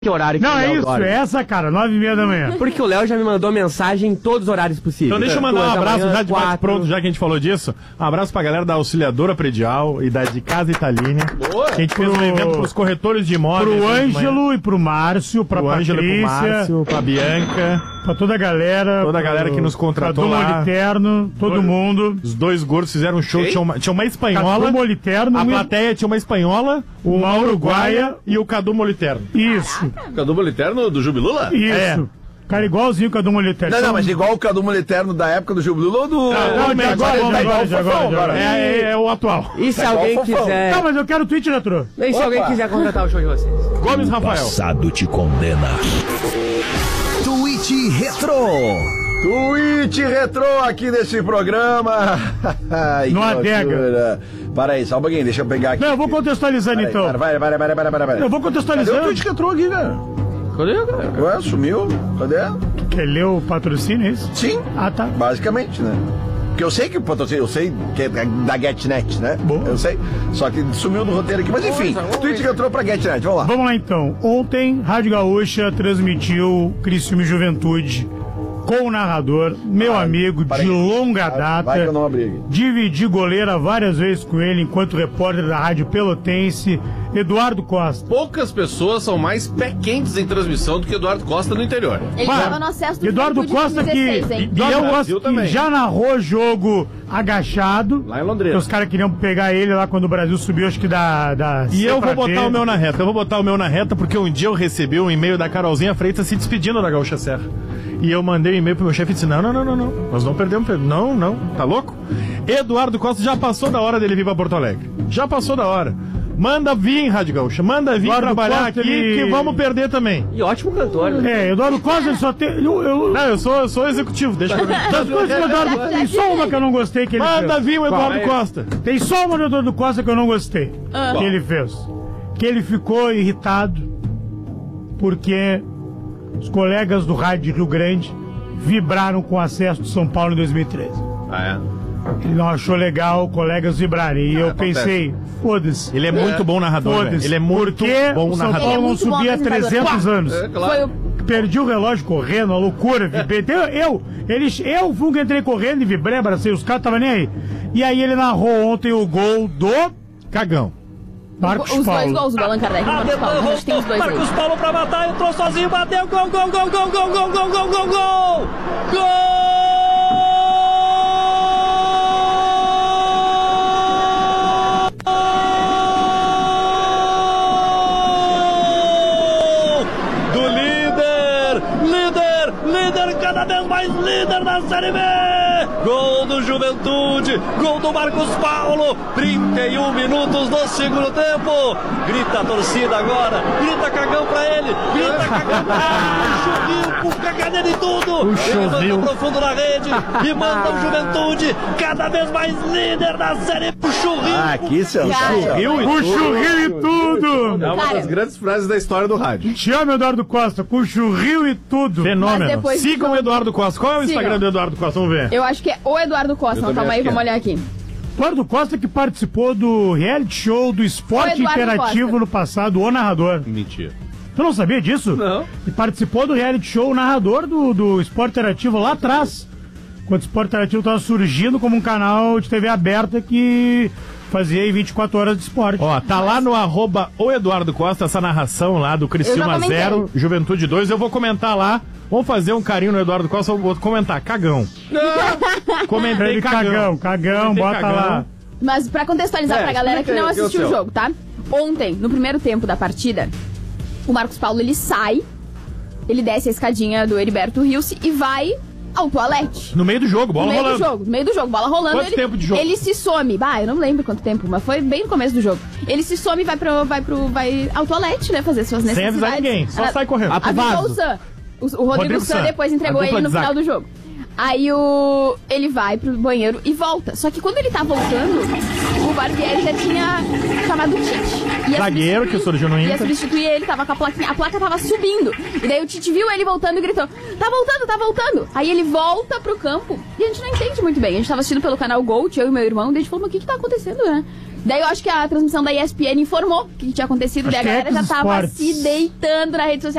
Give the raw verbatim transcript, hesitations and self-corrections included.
Que horário que Não, o Léo é isso, dorme. é essa, cara, nove e meia da manhã. Porque o Léo já me mandou mensagem em todos os horários possíveis. Então deixa eu mandar um abraço, já de bate pronto, já que a gente falou disso. Um abraço pra galera da Auxiliadora Predial e da de Casa Italínia. Boa! Que a gente fez um evento pros corretores de imóveis. Pro Ângelo e pro Márcio, pra Pro Patrícia, Ângelo, pro Márcio, pra Bianca. pra toda a galera. Toda a galera pro, que nos contratou Cadu lá. Moliterno, todo Dois- mundo. Os dois gordos fizeram um show, Quem? tinha uma, tinha uma espanhola. Cadu Moliterno. A um- plateia tinha uma espanhola, uma uruguaia e o Cadu Moliterno. Isso, Cadu Moliterno do Jubilula? isso. É. Cara igualzinho o Cadu Moliterno. Não, não, mas igual o Cadu Moliterno da época do Jubilula ou do... Não, Não, de agora, agora, de agora, agora, de agora, de agora. É, é, é o atual. E se Tá alguém igual o Fofão. quiser... Não, mas eu quero o tweet retrô. E se alguém quiser contratar o show de vocês? Gomes Rafael. Passado te condena. Tweet Retro. Tweet retrô aqui desse programa. Ai, No que adega. loucura. Para aí, só um pouquinho, deixa eu pegar aqui. Não, eu vou contextualizando Para aí, então. Para, para, para, para, para, para, para. Eu vou Cadê o contextualizando. tweet retrô aqui, cara? Cadê, cara? Ué, sumiu? Cadê? Quer ler o patrocínio, é isso? Sim, Ah, tá. basicamente, né? Porque eu sei que o patrocínio, eu sei que é da GetNet, né? Boa. Eu sei. Só que sumiu do roteiro aqui. Mas enfim, tweet retrô pra GetNet, vamos lá. Vamos lá então. Ontem, Rádio Gaúcha transmitiu Criciúma e Juventude com o narrador, meu Ai, amigo para de aí. longa Vai- data. vai que eu não abrigue. Dividi goleira várias vezes com ele enquanto repórter da Rádio Pelotense, Eduardo Costa. Poucas pessoas são mais pé quentes em transmissão do que Eduardo Costa no interior. Ele Pá, tava no acesso do Eduardo Juventude Costa que, dois mil e dezesseis, hein? Eduardo E no Costa Brasil que também. já narrou jogo agachado. Lá em Londrina. Os caras queriam pegar ele lá quando o Brasil subiu, acho que da... da E C eu pra vou botar D. o meu na reta. Eu vou botar o meu na reta porque um dia eu recebi um e-mail da Carolzinha Freitas se despedindo da Gaúcha Serra. E eu mandei um e-mail pro meu chefe e disse: não, não, não, não, não. Nós não perdemos. Não, não. Tá louco? Eduardo Costa já passou da hora dele vir pra Porto Alegre. Já passou da hora. Manda vir, Rádio Gaúcha. Manda vir Eduardo trabalhar Costa, aqui ele- que vamos perder também. E ótimo cantor, né? É, Eduardo Costa ele só tem... Eu, eu, Não, eu sou, eu sou executivo. Deixa eu ver. das coisas que o Eduardo... Tem só uma que eu não gostei que ele Manda fez. vir o Eduardo Qual? Costa. Tem só uma do Eduardo Costa que eu não gostei. Ah. Que ele fez. Que ele ficou irritado porque os colegas do rádio de Rio Grande vibraram com o acesso de São Paulo em dois mil e treze. Ah, Ele não achou legal colegas vibrarem. E eu acontece. pensei, foda-se. Ele é muito bom narrador, velho. Foda-se. Ele é muito Porque bom o São narrador. Ele é Paulo não muito bom subia há apresentador. trezentos anos. é, claro. Foi o Perdi o relógio correndo, a loucura. Vibrei. Eu, eu, eles, eu fui que entrei correndo e vibrei, abracei os caras, tava nem aí. E aí ele narrou ontem o gol do Cagão. Marcos os dois Paulo. gols do Allan Kardec no Marcos Paulo. A gente tem os dois aí. Paulo pra matar, entrou sozinho, bateu, gol, gol, gol, gol, gol, gol, gol, gol, gol, gol! Gol! Do líder, líder, líder, cada vez mais líder da Série B! Gol do Juventude, gol do Marcos Paulo, trinta e um minutos do segundo tempo. Grita a torcida agora, grita Cagão pra ele, grita Cagão pra ele, Churril com caganeira e tudo. Ele manda profundo na rede e manda o Juventude, cada vez mais líder da Série B. Churril. Ah, que sensacional. Com churril e tudo! É uma Cara. das grandes frases da história do rádio. Te amo, Eduardo Costa, com churril e tudo. Mas Fenômeno. depois Sigam do o Eduardo Costa. Qual é o Sigam. Instagram do Eduardo Costa? Vamos ver. Eu acho que é o Eduardo Costa. Eu Não, também calma aí, acho que vamos é. olhar aqui. Eduardo Costa que participou do reality show do Esporte O Eduardo Interativo Costa. no passado, o narrador. Mentira. Tu não sabia disso? Não. E participou do reality show, o narrador do, do Esporte Interativo lá atrás. Quando o Esporte Interativo estava surgindo como um canal de T V aberta que fazia aí vinte e quatro horas de esporte. Ó, tá lá no arroba o Eduardo Costa, essa narração lá do Eu Criciúma já comentei. zero, Juventude dois. Eu vou comentar lá. Vamos fazer um carinho no Eduardo Costa, eu vou comentar. Cagão. Comentei Ele cagão. cagão, cagão, Comentei bota cagão. lá. Mas pra contextualizar É, pra galera que explica não aí, o que assistiu o aconteceu? jogo, tá? Ontem, no primeiro tempo da partida, o Marcos Paulo, ele sai, ele desce a escadinha do Heriberto Rilse e vai ao toalete. No meio do jogo, bola no meio rolando. do jogo, no meio do jogo, bola rolando. Quanto ele, tempo de jogo? Ele se some. Bah, eu não lembro quanto tempo, mas foi bem no começo do jogo. Ele se some e vai pro, vai pro, vai ao toalete, né, fazer suas Sem necessidades. avisar ninguém, só Ah, sai correndo. Ah, pro Avisou o vaso. Sam. O, o Rodrigo, Rodrigo Sam Sam, depois entregou a dupla ele no de zaga. final do jogo. Aí o ele vai pro banheiro e volta. Só que quando ele tá voltando, o Barbieri já tinha chamado o Tite. Ia Zagueiro que substituir- surgiu no Ia Inter. substituir ele, tava com a plaquinha. A placa tava subindo. E daí o Tite viu ele voltando e gritou: tá voltando, tá voltando. Aí ele volta pro campo e a gente não entende muito bem. A gente tava assistindo pelo canal Gold, eu e meu irmão, daí a gente falou: mas o que que tá acontecendo, né? Daí eu acho que a transmissão da E S P N informou o que tinha acontecido, Acho daí a que é galera já X tava Sports. se deitando na rede social.